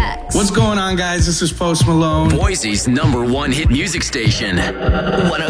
tracks. What's going on, guys? This is Post Malone. Boise's #1 hit music station. 106.9